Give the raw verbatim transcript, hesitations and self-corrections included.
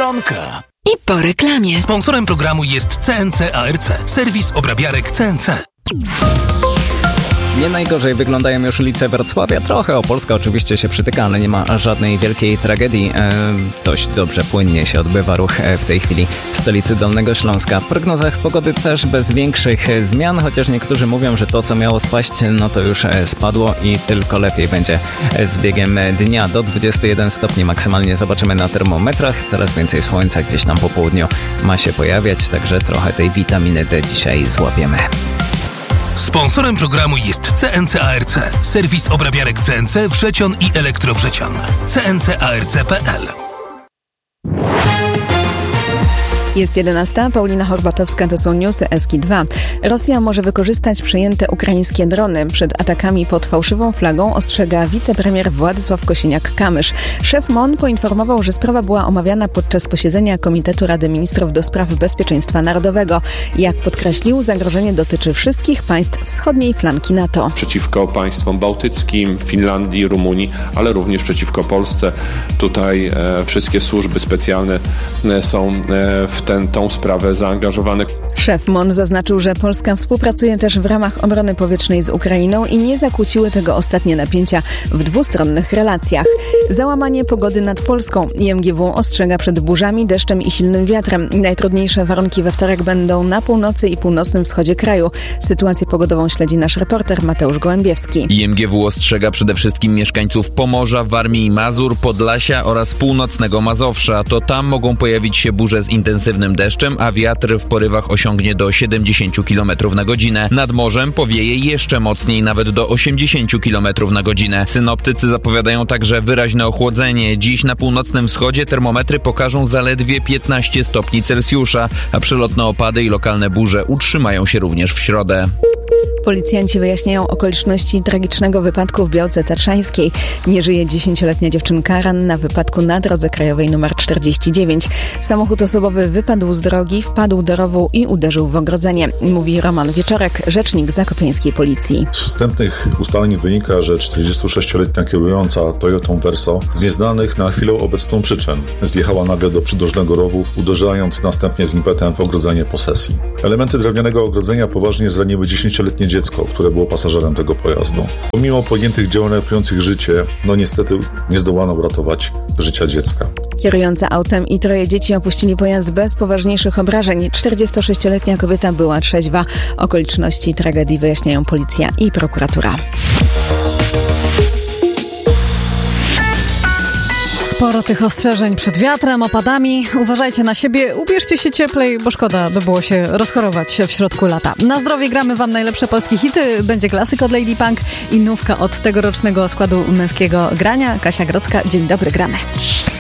Biedronka. I po reklamie. Sponsorem programu jest C N C A R C, serwis obrabiarek C N C. Nie najgorzej wyglądają już ulice Wrocławia. Trochę Opolska oczywiście się przytyka, ale nie ma żadnej wielkiej tragedii. E, dość dobrze, płynnie się odbywa ruch w tej chwili w stolicy Dolnego Śląska. W prognozach pogody też bez większych zmian, chociaż niektórzy mówią, że to, co miało spaść, no to już spadło i tylko lepiej będzie z biegiem dnia. Do dwudziestu jeden stopni maksymalnie zobaczymy na termometrach. Coraz więcej słońca gdzieś tam po południu ma się pojawiać, także trochę tej witaminy D dzisiaj złapiemy. Sponsorem programu jest C N C A R C, serwis obrabiarek C N C Wrzecion i Elektrowrzecian. C N C A R C kropka P L. Jest jedenasta, Paulina Horbatowska, to są newsy S K I dwa. Rosja może wykorzystać przejęte ukraińskie drony. Przed atakami pod fałszywą flagą ostrzega wicepremier Władysław Kosiniak-Kamysz. Szef M O N poinformował, że sprawa była omawiana podczas posiedzenia Komitetu Rady Ministrów do Spraw Bezpieczeństwa Narodowego. Jak podkreślił, zagrożenie dotyczy wszystkich państw wschodniej flanki NATO. Przeciwko państwom bałtyckim, Finlandii, Rumunii, ale również przeciwko Polsce. Tutaj e, wszystkie służby specjalne e, są e, w Ten, tą sprawę zaangażowany. Szef M O N zaznaczył, że Polska współpracuje też w ramach obrony powietrznej z Ukrainą i nie zakłóciły tego ostatnie napięcia w dwustronnych relacjach. Załamanie pogody nad Polską. I M G W ostrzega przed burzami, deszczem i silnym wiatrem. Najtrudniejsze warunki we wtorek będą na północy i północnym wschodzie kraju. Sytuację pogodową śledzi nasz reporter Mateusz Gołębiewski. I M G W ostrzega przede wszystkim mieszkańców Pomorza, Warmii i Mazur, Podlasia oraz północnego Mazowsza. To tam mogą pojawić się burze z intensywnym deszczem, a wiatr w porywach osiągnie do siedemdziesiąt kilometrów na godzinę. Nad morzem powieje jeszcze mocniej, nawet do osiemdziesiąt kilometrów na godzinę. Synoptycy zapowiadają także wyraźne ochłodzenie. Dziś na północnym wschodzie termometry pokażą zaledwie piętnaście stopni Celsjusza, a przelotne opady i lokalne burze utrzymają się również w środę. Policjanci wyjaśniają okoliczności tragicznego wypadku w Białce Tatrzańskiej. Nie żyje dziesięcioletnia dziewczynka, ranna w wypadku na drodze krajowej nr czterdzieści dziewięć. Samochód osobowy wypadł z drogi, wpadł do rowu i uderzył w ogrodzenie, mówi Roman Wieczorek, rzecznik zakopiańskiej policji. Z wstępnych ustaleń wynika, że czterdziestosześcioletnia kierująca Toyotą Verso z nieznanych na chwilę obecną przyczyn zjechała nagle do przydrożnego rowu, uderzając następnie z impetem w ogrodzenie posesji. Elementy drewnianego ogrodzenia poważnie zraniły dziesięcioletnie dziecko, które było pasażerem tego pojazdu. Pomimo podjętych działań ratujących życie, no niestety nie zdołano uratować życia dziecka. Kierująca autem i troje dzieci opuścili pojazd bez poważniejszych obrażeń. czterdziestosześcioletnia kobieta była trzeźwa. Okoliczności tragedii wyjaśniają policja i prokuratura. Sporo tych ostrzeżeń przed wiatrem, opadami. Uważajcie na siebie, ubierzcie się cieplej, bo szkoda by było się rozchorować w środku lata. Na zdrowie gramy wam najlepsze polskie hity. Będzie klasyk od Lady Punk i nówka od tegorocznego składu męskiego grania. Kasia Grodzka, dzień dobry, gramy.